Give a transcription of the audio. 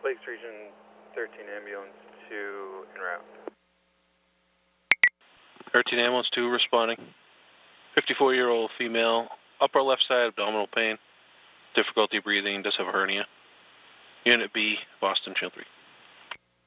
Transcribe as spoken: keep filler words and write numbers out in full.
Lakes Region thirteen ambulance two en route. thirteen ambulance two responding. fifty-four-year-old female, upper left side abdominal pain, difficulty breathing, does have a hernia. Unit B, Boston Channel three.